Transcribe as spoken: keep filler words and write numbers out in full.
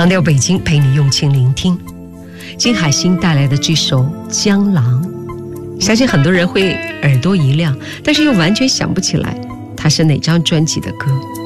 忘掉北京，陪你用心聆听。金海心带来的这首《江郎》，相信很多人会耳朵一亮，但是又完全想不起来它是哪张专辑的歌。